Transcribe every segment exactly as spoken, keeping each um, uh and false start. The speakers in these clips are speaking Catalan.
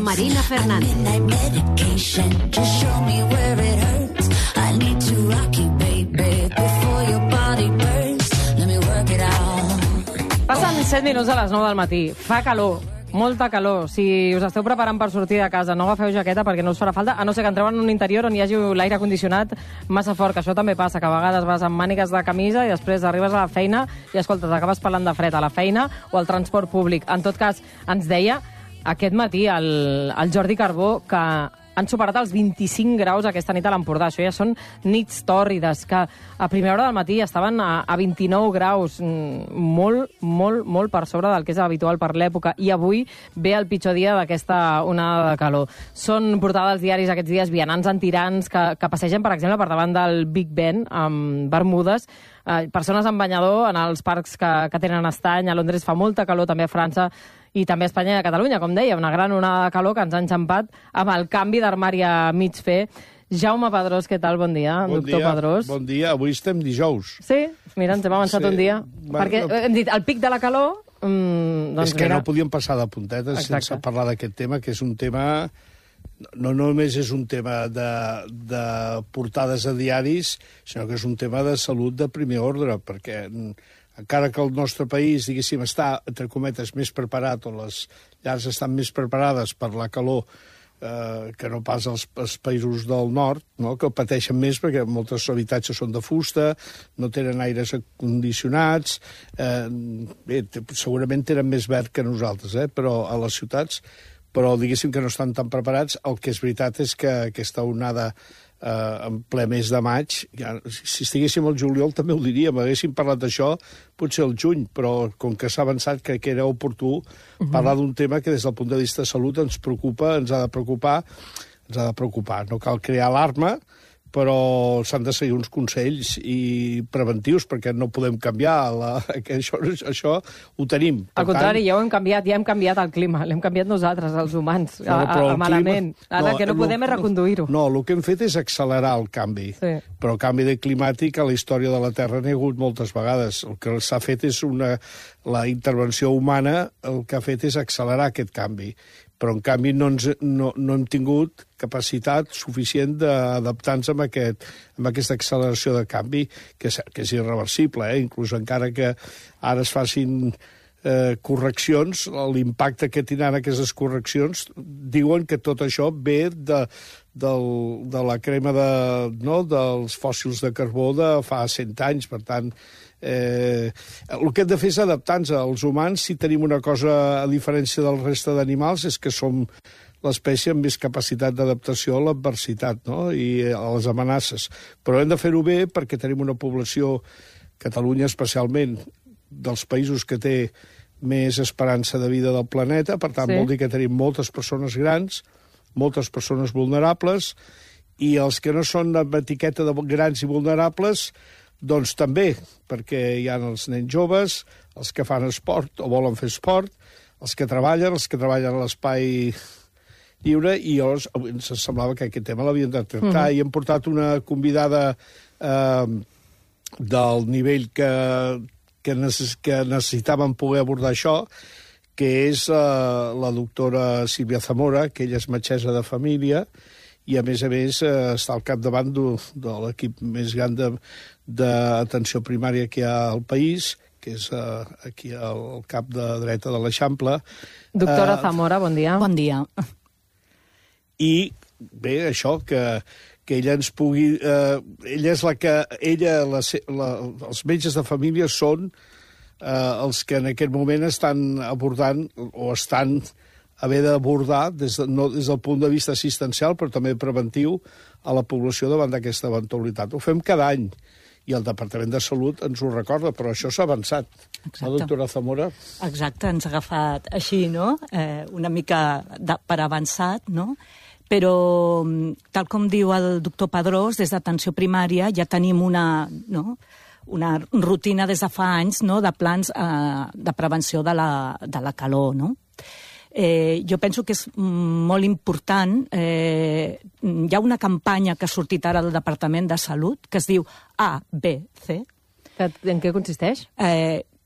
Marina Fernández. Passen set minuts a les nou del matí. Fa calor, molta calor. Si us esteu preparant per sortir de casa, no agafeu jaqueta perquè no us farà falta, a no ser que entreu en un interior on hi hagi l'aire condicionat massa fort, que això també passa, que a vegades vas amb mànigues de camisa i després arribes a la feina i, escolta, t'acabes parlant de fred a la feina o al transport públic. En tot cas, ens deia aquest matí el, el Jordi Carbó que han superat els vint-i-cinc graus aquesta nit a l'Empordà. Això ja són nits tòrrides, que a primera hora del matí estaven a, a vint-i-nou graus, molt, molt, molt per sobre del que és habitual per l'època, i avui ve el pitjor dia d'aquesta onada de calor. Són portada als diaris aquests dies vianants antirans que, que passegen, per exemple, per davant del Big Ben, amb bermudes, eh, persones amb banyador en els parcs que, que tenen estany. A Londres fa molta calor, també a França, i també a Espanya i a Catalunya, com deia, una gran onada de calor que ens ha enxampat amb el canvi d'armari a mig fer. Jaume Pedrós, què tal? Bon dia, bon doctor dia, Pedrós. Bon dia, avui estem dijous. Sí? Mira, ens hem avançat sí. un dia. Bueno, perquè hem dit, el pic de la calor... Mmm, doncs és que mira... no podíem passar de puntetes Exacte. sense parlar d'aquest tema, que és un tema... No només és un tema de, de portades a diaris, sinó que és un tema de salut de primer ordre, perquè... encara que el nostre país, diguéssim, està, entre cometes, més preparat, o les llars estan més preparades per la calor eh, que no pas els, els països del nord, no? Que pateixen més perquè molts habitatges són de fusta, no tenen aires condicionats, eh, bé, segurament tenen més verd que nosaltres, eh? Però a les ciutats, però diguéssim que no estan tan preparats. El que és veritat és que aquesta onada eh, en ple mes de maig, ja, si estiguéssim al juliol també ho diríem, haguéssim parlat d'això potser al juny, però com que s'ha avançat crec que era oportú uh-huh. parlar d'un tema que des del punt de vista de salut ens preocupa, ens ha de preocupar, ens ha de preocupar. No cal crear alarma, però s'han de seguir uns consells i preventius, perquè no podem canviar la, que això, això ho tenim. Al contrari, tant... ja ho hem canviat, ja hem canviat el clima, l'hem canviat nosaltres, els humans, no, a, a, malament. Clima... Ara no, que no podem és reconduir-ho. No, el que hem fet és accelerar el canvi, sí. Però el canvi de climàtic a la història de la Terra n'hi ha hagut moltes vegades. El que s'ha fet és una... La intervenció humana el que ha fet és accelerar aquest canvi, però en canvi no, ens, no, no hem tingut capacitat suficient d'adaptar-nos amb, aquest, amb aquesta acceleració de canvi, que és, que és irreversible, eh? Inclús encara que ara es facin eh, correccions, l'impacte que tindran aquestes correccions, diuen que tot això ve de, del, de la crema de, no, dels fòssils de carbó de fa cent anys, per tant... Eh, el que hem de fer és adaptar-nos als humans. Si tenim una cosa a diferència del reste d'animals és que som l'espècie amb més capacitat d'adaptació a l'adversitat, no? I a les amenaces, però hem de fer-ho bé perquè tenim una població, Catalunya especialment, dels països que té més esperança de vida del planeta, per tant sí. Vol dir que tenim moltes persones grans, moltes persones vulnerables, i els que no són amb etiqueta de grans i vulnerables doncs també, perquè hi ha els nens joves, els que fan esport o volen fer esport, els que treballen, els que treballen a l'espai lliure, i llavors ens semblava que aquest tema l'havien de tractar, mm-hmm. i hem portat una convidada eh, del nivell que, que, necess, que necessitàvem poder abordar això, que és eh, la doctora Sílvia Zamora, que ella és metgessa de família, i a més a més eh, està al capdavant de, de l'equip més gran de d'atenció primària que hi ha al país, que és uh, aquí al cap de dreta de l'Eixample. Doctora uh, Zamora, bon dia. Bon dia. I bé, això, que, que ella ens pugui... Uh, ella és la que... Ella, la, la, els metges de família són uh, els que en aquest moment estan abordant o estan haver d'abordar des, de, no, des del punt de vista assistencial, però també preventiu a la població davant d'aquesta eventualitat. Ho fem cada any, i el Departament de Salut ens ho recorda, però això s'ha avançat. Exacte. La doctora Zamora? Exacte, ens ha agafat així, no? Eh, una mica de, per avançat, no? Però, tal com diu el doctor Pedrós, des d'atenció primària ja tenim una, no? una rutina des de fa anys, no? De plans eh, de prevenció de la, de la calor, no? Eh, jo penso que és molt important. Eh, hi ha una campanya que ha sortit ara del Departament de Salut que es diu A B C. En què consisteix? Eh,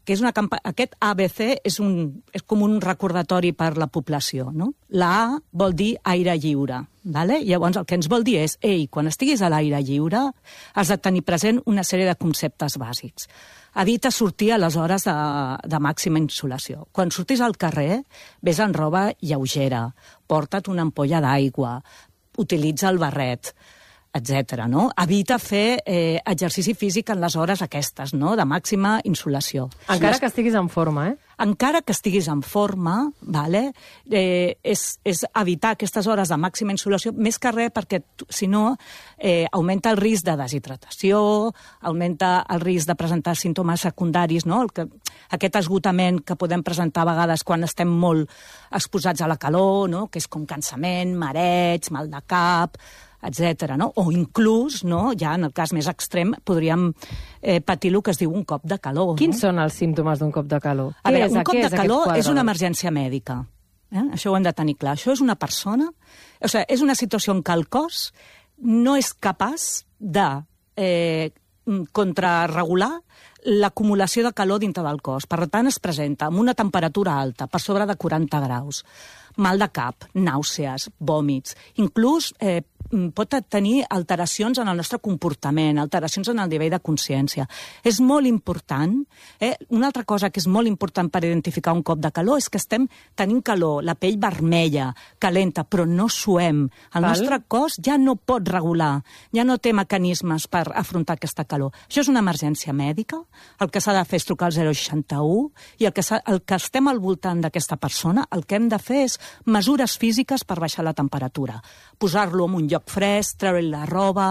que és una campa... aquest A B C és, un, és com un recordatori per la població, no? La A vol dir aire lliure, vale? Llavors el que ens vol dir és, ei, quan estiguis a l'aire lliure has de tenir present una sèrie de conceptes bàsics. Evita sortir a les hores de, de màxima insolació. Quan surtis al carrer, ves en roba lleugera, porta't una ampolla d'aigua, utilitza el barret, etcètera, no? Evita fer eh, exercici físic en les hores aquestes, no?, de màxima insolació. Encara que estiguis en forma, eh? Encara que estiguis en forma, vale? eh, és, és evitar aquestes hores de màxima insolació, més que res perquè, si no, eh, augmenta el risc de deshidratació, augmenta el risc de presentar símptomes secundaris, no? El que, aquest esgotament que podem presentar a vegades quan estem molt exposats a la calor, no?, que és com cansament, mareig, mal de cap, etcètera, no? O inclús, no, ja en el cas més extrem, podríem eh, patir el que es diu un cop de calor. Quins no? són els símptomes d'un cop de calor? A veure, és, un cop de és calor és una emergència mèdica. Eh? Això ho hem de tenir clar. Això és una persona... O sigui, és una situació en què el cos no és capaç de eh, contrarregular l'acumulació de calor dintre del cos. Per tant, es presenta amb una temperatura alta, per sobre de quaranta graus, mal de cap, nàusees, vòmits, inclús eh, pot tenir alteracions en el nostre comportament, alteracions en el nivell de consciència. És molt important, eh? Una altra cosa que és molt important per identificar un cop de calor és que estem tenint calor, la pell vermella, calenta, però no suem. El Val. nostre cos ja no pot regular, ja no té mecanismes per afrontar aquesta calor. Això és una emergència mèdica, el que s'ha de fer és trucar al zero seixanta u i el que, el que estem al voltant d'aquesta persona, el que hem de fer és mesures físiques per baixar la temperatura. Posar-lo en un lloc fresc, treure-li la roba,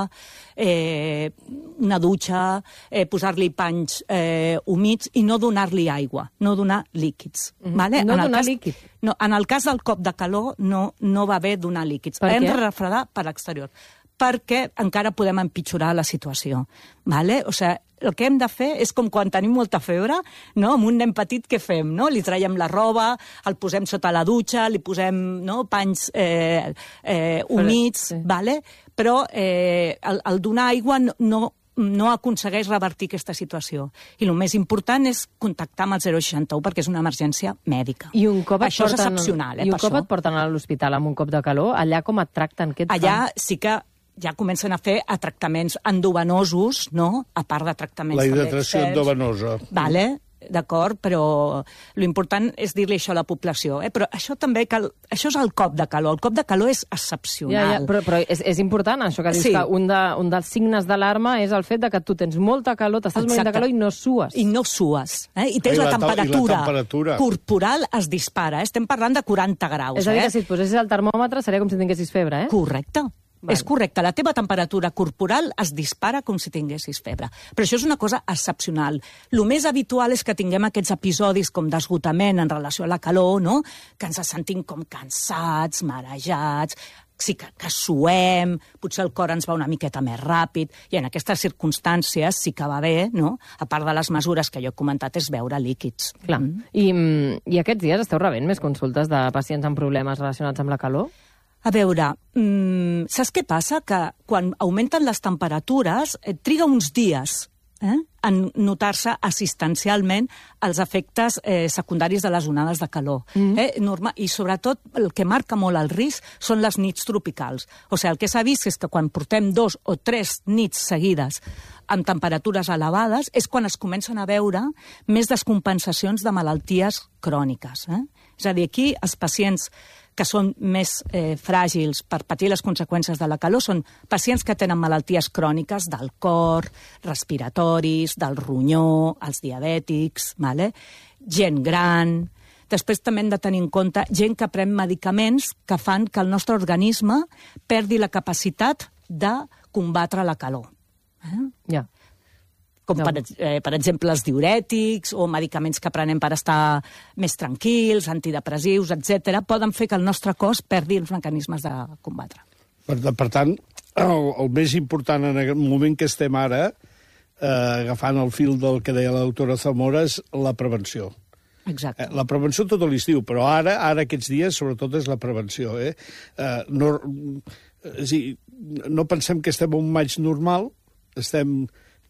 eh, una dutxa, eh, posar-li panys eh, humits i no donar-li aigua, no donar líquids. Mm-hmm. Vale? No en donar cas, líquid? No, en el cas del cop de calor no, no va bé donar líquids. Per Hem què? de refredar per l'exterior, perquè encara podem empitjorar la situació. Vale? O sigui, el que hem de fer és com quan tenim molta febre, no? Amb un nen petit, què fem? No? Li traiem la roba, el posem sota la dutxa, li posem, no?, panys eh, eh, humits, sí. Vale? Però eh, el, el donar aigua no, no, no aconsegueix revertir aquesta situació. I el més important és contactar amb el zero seixanta u perquè és una emergència mèdica. I un cop et això porten, és excepcional, eh? I un per cop això. et porten a l'hospital amb un cop de calor, allà com et tracten? Què et Allà fan? sí que ja comencen a fer a tractaments endovenosos, no?, a part de tractaments... La hidratació endovenosa. Vale, d'acord, però l'important és dir-li això a la població. Eh? Però això també cal... Això és el cop de calor. El cop de calor és excepcional. Ja, ja, però però és, és important, això que dius, Sí. que un, de, un dels signes d'alarma és el fet de que tu tens molta calor, t'estàs morint de calor i no sues. I no sues. Eh? I tens I la, la, temperatura, i la temperatura corporal es dispara. Eh? Estem parlant de quaranta graus. És a dir, eh? que si et posessis el termòmetre seria com si tinguessis febre, eh? Correcte. Vale. És correcte. La teva temperatura corporal es dispara com si tinguessis febre. Però això és una cosa excepcional. El més habitual és que tinguem aquests episodis com d'esgotament en relació a la calor, no?, que ens sentim com cansats, marejats, sí que, que suem, potser el cor ens va una miqueta més ràpid, i en aquestes circumstàncies sí que va bé, no?, a part de les mesures que jo he comentat, és beure líquids. Clar. Mm. I, I aquests dies esteu rebent més consultes de pacients amb problemes relacionats amb la calor? A veure, mmm, saps què passa? Que quan augmenten les temperatures, eh, triga uns dies eh, en notar-se assistencialment els efectes eh, secundaris de les onades de calor. Mm. Eh, normal, I sobretot el que marca molt el risc són les nits tropicals. O sigui, el que s'ha vist és que quan portem dos o tres nits seguides amb temperatures elevades és quan es comencen a veure més descompensacions de malalties cròniques. Eh? És a dir, aquí els pacients que són més eh, fràgils per patir les conseqüències de la calor són pacients que tenen malalties cròniques del cor, respiratoris, del ronyó, els diabètics, vale? Gent gran. Després també hem de tenir en compte gent que pren medicaments que fan que el nostre organisme perdi la capacitat de combatre la calor. Eh? Ja. Com, per, eh, per exemple, els diurètics o medicaments que prenem per estar més tranquils, antidepressius, etcètera, poden fer que el nostre cos perdi els mecanismes de combatre. Per, per tant, el, el més important en el moment que estem ara, eh, agafant el fil del que deia la doctora Zamora, és la prevenció. Exacte. Eh, la prevenció tot l'estiu, però ara, ara aquests dies, sobretot, és la prevenció. Eh? Eh, no, és dir, no pensem que estem en un maig normal, estem...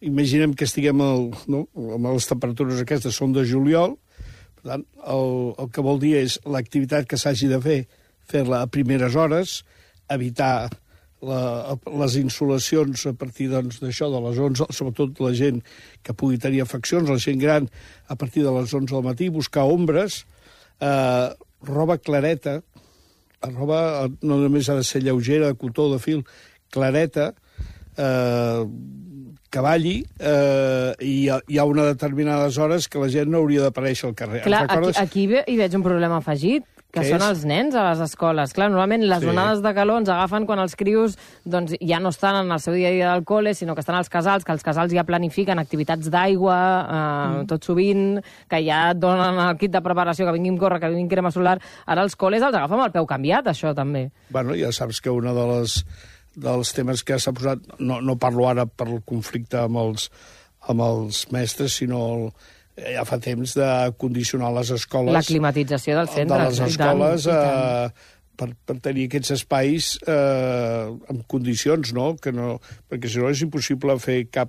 imaginem que estiguem el, no, amb les temperatures aquestes són de juliol, per tant, el, el que vol dir és l'activitat que s'hagi de fer, fer-la a primeres hores, evitar la, les insolacions a partir doncs, d'això, de les onze, sobretot la gent que pugui tenir afeccions, la gent gran, a partir de les onze del matí, buscar ombres, eh, roba clareta, la roba no només ha de ser lleugera, de cotó, de fil, clareta, eh, que balli, eh, i hi ha, hi ha una determinades hores que la gent no hauria d'aparèixer al carrer. Clar, recordes... aquí, aquí hi veig un problema afegit, que són és? els nens a les escoles. Clar, normalment les sí. onades de calor ens agafen quan els crios doncs, ja no estan en el seu dia a dia del col·le, sinó que estan als casals, que els casals ja planifiquen activitats d'aigua, eh, mm. tot sovint, que ja et donen el kit de preparació, que vinguin córrer, que vinguin crema solar. Ara els col·les els agafen amb el peu canviat, això també. Bueno, ja saps que una de les dels temes que s'ha posat, no, no parlo ara per el conflicte amb els, amb els mestres, sinó el, ja fa temps de condicionar les escoles... La climatització dels centres. De les escoles i tant, i tant. Eh, per, per tenir aquests espais eh, en condicions, no? Que no? Perquè si no és impossible fer cap...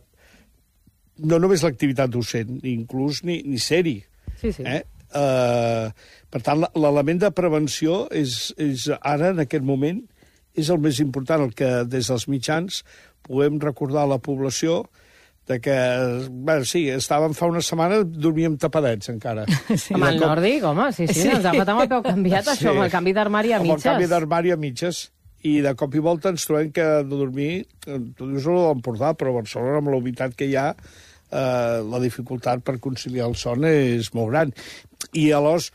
No només l'activitat docent, ni inclús ni, ni ser-hi. Sí, sí. Eh? Eh, per tant, l'element de prevenció és, és ara, en aquest moment, és el més important, el que des dels mitjans puguem recordar a la població de que, bé, sí, estàvem fa una setmana, dormíem tapadets encara. Sí. Amb el cop... nòrdic, home, sí, sí, sí. Ens ha fet amb el peu canviat, això, sí. Amb el canvi d'armari a mitges. Amb el canvi d'armari a mitges. I de cop i volta ens trobem que de dormir, tu dius l'ho d'Empordà, però a Barcelona, amb la humitat que hi ha, eh, la dificultat per conciliar el son és molt gran. I aleshores,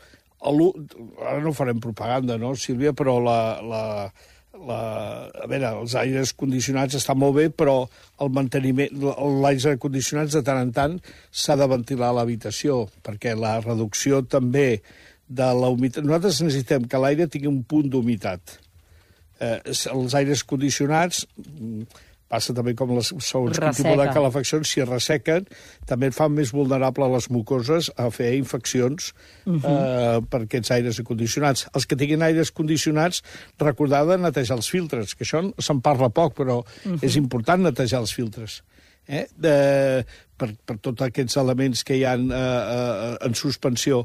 ara no farem propaganda, no, Sílvia, però la... la La, a veure, els aires condicionats estan molt bé, però el manteniment, l'aire condicionat de tant en tant s'ha de ventilar a l'habitació, perquè la reducció també de la humitat... Nosaltres necessitem que l'aire tingui un punt d'humitat. Eh, els aires condicionats... Passa també com les segons quin tipus de calefaccions, si es ressequen, també et fan més vulnerable a les mucoses a fer infeccions uh -huh. eh, per aquests aires condicionats. Els que tinguin aires condicionats, recordar de netejar els filtres, que això se'n parla poc, però uh -huh. és important netejar els filtres. Eh? De, per, per tots aquests elements que hi ha eh, eh, en suspensió.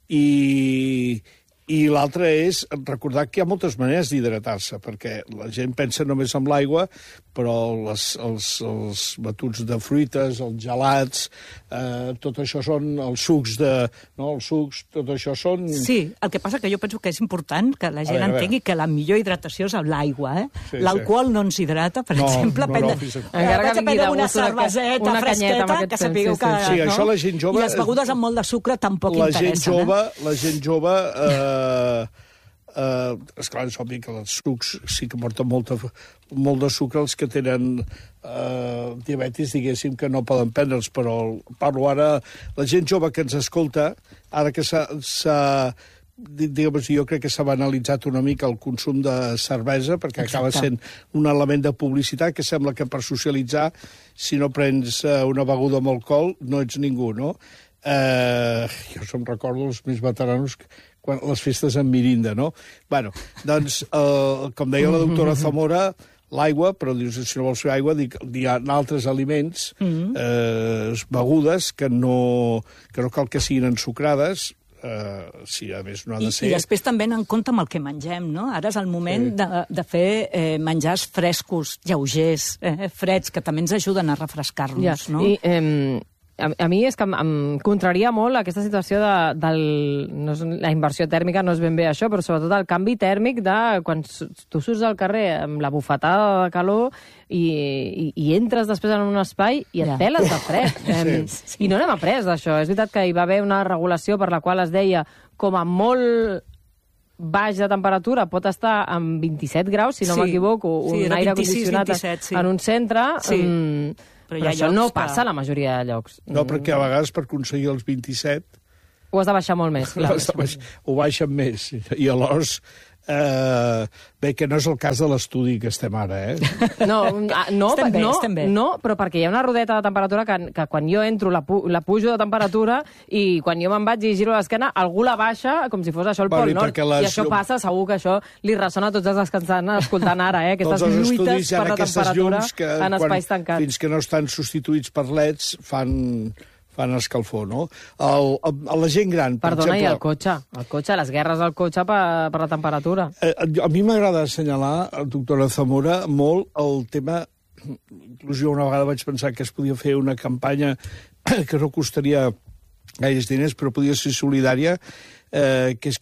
I... I l'altre és recordar que hi ha moltes maneres d'hidratar-se, perquè la gent pensa només en l'aigua, però les, els, els batuts de fruites, els gelats, eh, tot això són els sucs de... No, els sucs, tot això són... Sí, el que passa que jo penso que és important que la gent veure, entengui que la millor hidratació és amb l'aigua, eh? Sí, l'alcohol sí. no ens hidrata, per no, exemple, no, prendre... no, no, encara que vingui de una cerveseta una fresqueta, que sapigueu que... Sí, sí, això la gent jove... I les begudes amb molt de sucre tampoc la interessen. Gent jove, eh? La gent jove... Eh, Uh, esclar, és obvi que els sucs sí que porten molta, molt de sucre, els que tenen uh, diabetis, diguéssim, que no poden prendre'ls, però parlo ara, la gent jove que ens escolta, ara que s'ha, diguem, jo crec que s'ha banalitzat una mica el consum de cervesa, perquè Exacte. acaba sent un element de publicitat que sembla que per socialitzar, si no prens uh, una beguda amb alcohol, no ets ningú, no? Uh, jo se'm recordo els més veteranos quan les festes amb mirinda, no? Bueno, doncs, eh, com deia la doctora Zamora, l'aigua, però dius, si no vols fer aigua, dic, hi ha altres aliments, eh, begudes, que no, que no cal que siguin ensucrades, eh, si a més no ha de ser... I, I després també en compte amb el que mengem, no? Ara és el moment sí. de, de fer eh, menjars frescos, lleugers, eh, freds, que també ens ajuden a refrescar-nos, ja. no? I, eh... A, a mi és que em, em contraria molt aquesta situació de, del... No és, la inversió tèrmica no és ben bé això, però sobretot el canvi tèrmic de quan tu surts al carrer amb la bufetada de calor i, i, i entres després en un espai i et ja. peles de fred. Sí, sí. I no n'hem après d'això. És veritat que hi va haver una regulació per la qual es deia com a molt baix de temperatura pot estar amb vint-i-set graus, si no sí. m'equivoco, un sí, aire condicionat vint-i-set, sí. en un centre... Sí. Mm, Però, però això no passa a la majoria de llocs. No, perquè a vegades per aconseguir els vint-i-set ho has de baixar molt més. Clar. Ho baixen més. I aleshores... Uh, bé, que no és el cas de l'estudi que estem ara, eh? No, no, estem bé, no, estem bé. no, però perquè hi ha una rodeta de temperatura que, que quan jo entro la, pu la pujo de temperatura i quan jo me'n vaig i giro l'esquena, algú la baixa com si fos això el Pol bueno, Nord. Les... I això passa, segur que això li ressona a tots els que estan escoltant ara, eh? Aquestes lluites per la temperatura que, en espais quan, tancats. Fins que no estan substituïts per leds, fan... fan escalfor, no? El, el, la gent gran, per Perdona, exemple... i el cotxe, el cotxe, les guerres del cotxe per, per la temperatura. Eh, a mi m'agrada assenyalar, doctora Zamora, molt el tema... Inclús jo una vegada vaig pensar que es podia fer una campanya que no costaria gaires diners, però podia ser solidària, eh, que és